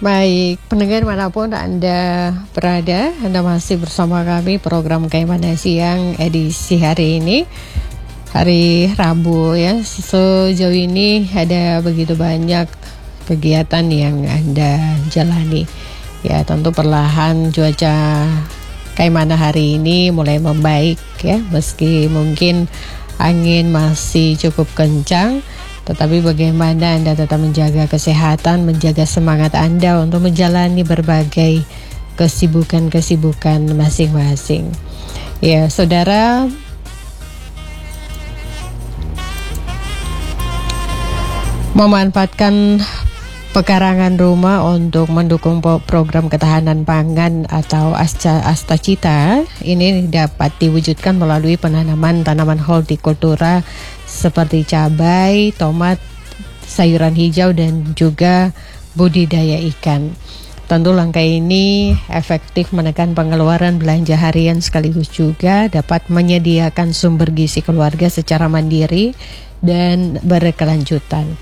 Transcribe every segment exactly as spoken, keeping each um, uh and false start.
Baik, pendengar manapun Anda berada, Anda masih bersama kami program Kaimana Siang edisi hari ini, hari Rabu ya. Sejauh ini ada begitu banyak kegiatan yang Anda jalani. Ya, tentu perlahan cuaca Kaimana hari ini mulai membaik ya, meski mungkin angin masih cukup kencang. Tetapi bagaimana Anda tetap menjaga kesehatan, menjaga semangat Anda untuk menjalani berbagai kesibukan-kesibukan masing-masing. Ya, saudara, memanfaatkan pekarangan rumah untuk mendukung program ketahanan pangan atau Astacita ini dapat diwujudkan melalui penanaman tanaman hortikultura seperti cabai, tomat, sayuran hijau dan juga budidaya ikan. Tentu langkah ini efektif menekan pengeluaran belanja harian sekaligus juga dapat menyediakan sumber gizi keluarga secara mandiri dan berkelanjutan.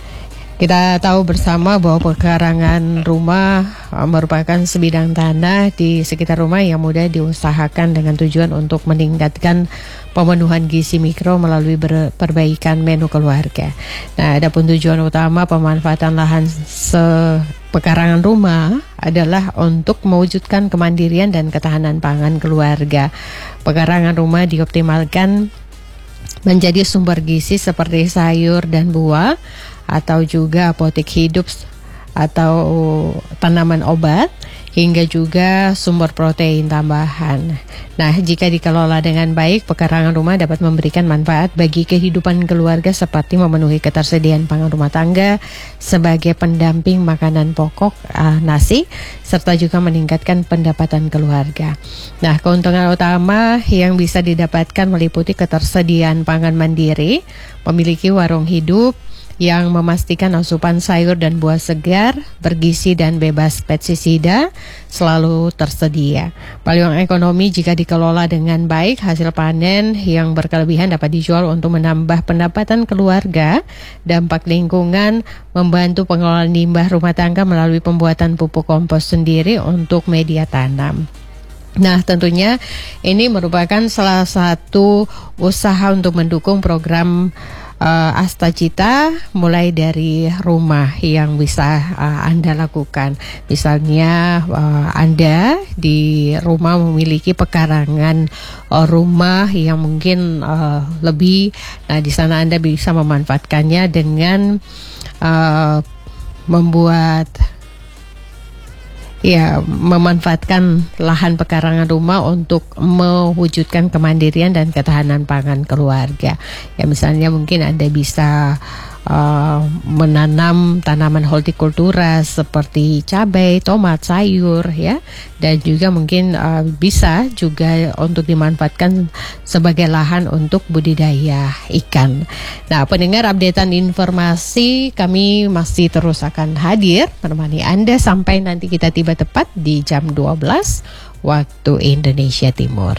Kita tahu bersama bahwa pekarangan rumah merupakan sebidang tanah di sekitar rumah yang mudah diusahakan dengan tujuan untuk meningkatkan pemenuhan gizi mikro melalui ber- perbaikan menu keluarga. Nah, adapun tujuan utama pemanfaatan lahan sepekarangan rumah adalah untuk mewujudkan kemandirian dan ketahanan pangan keluarga. Pekarangan rumah dioptimalkan menjadi sumber gizi seperti sayur dan buah, atau juga apotek hidup atau tanaman obat, hingga juga sumber protein tambahan. Nah, jika dikelola dengan baik, pekarangan rumah dapat memberikan manfaat bagi kehidupan keluarga seperti memenuhi ketersediaan pangan rumah tangga sebagai pendamping makanan pokok, uh, nasi, serta juga meningkatkan pendapatan keluarga. Nah, keuntungan utama yang bisa didapatkan meliputi ketersediaan pangan mandiri, memiliki warung hidup yang memastikan asupan sayur dan buah segar, bergizi dan bebas pestisida selalu tersedia. Peluang ekonomi jika dikelola dengan baik, hasil panen yang berkelebihan dapat dijual untuk menambah pendapatan keluarga, dampak lingkungan, membantu pengelolaan limbah rumah tangga melalui pembuatan pupuk kompos sendiri untuk media tanam. Nah, tentunya ini merupakan salah satu usaha untuk mendukung program Uh, Astacita mulai dari rumah yang bisa uh, Anda lakukan. Misalnya uh, Anda di rumah memiliki pekarangan uh, rumah yang mungkin uh, lebih. Nah, di sana Anda bisa memanfaatkannya dengan uh, membuat Ya, memanfaatkan lahan pekarangan rumah untuk mewujudkan kemandirian dan ketahanan pangan keluarga. Ya, misalnya mungkin Anda bisa uh, menanam tanaman hortikultura seperti cabai, tomat, sayur, ya, dan juga mungkin uh, bisa juga untuk dimanfaatkan sebagai lahan untuk budidaya ikan. Nah, pendengar, updatean informasi kami masih terus akan hadir menemani Anda sampai nanti kita tiba tepat di jam dua belas waktu Indonesia Timur.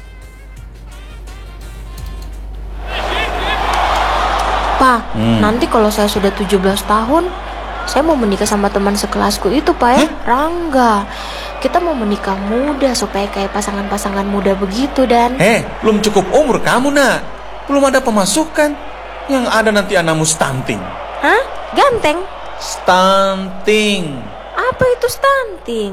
Pak, hmm. nanti kalau saya sudah tujuh belas tahun, saya mau menikah sama teman sekelasku itu, Pak, ya, Rangga. Kita mau menikah muda supaya kayak pasangan-pasangan muda begitu, Dan. Eh, belum cukup umur kamu, nak. Belum ada pemasukan. Yang ada nanti anakmu stunting. Hah? Ganteng? Stunting. Apa itu stunting?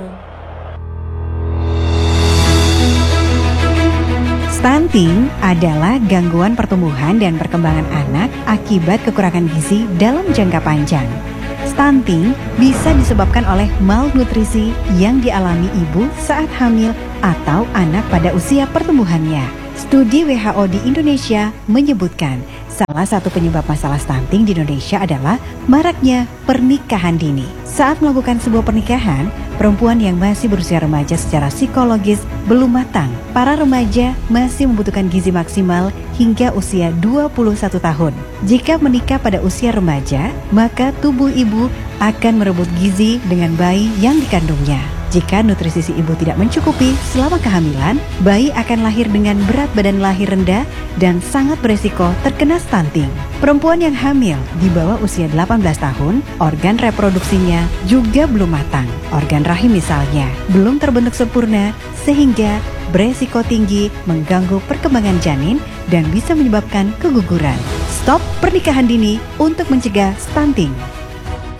Stunting adalah gangguan pertumbuhan dan perkembangan anak akibat kekurangan gizi dalam jangka panjang. Stunting bisa disebabkan oleh malnutrisi yang dialami ibu saat hamil atau anak pada usia pertumbuhannya. Studi W H O di Indonesia menyebutkan salah satu penyebab masalah stunting di Indonesia adalah maraknya pernikahan dini. Saat melakukan sebuah pernikahan, perempuan yang masih berusia remaja secara psikologis belum matang. Para remaja masih membutuhkan gizi maksimal hingga usia dua puluh satu tahun. Jika menikah pada usia remaja, maka tubuh ibu akan merebut gizi dengan bayi yang dikandungnya. Jika nutrisi si ibu tidak mencukupi selama kehamilan, bayi akan lahir dengan berat badan lahir rendah dan sangat beresiko terkena stunting. Perempuan yang hamil di bawah usia delapan belas tahun, organ reproduksinya juga belum matang. Organ rahim misalnya belum terbentuk sempurna sehingga beresiko tinggi mengganggu perkembangan janin dan bisa menyebabkan keguguran. Stop pernikahan dini untuk mencegah stunting.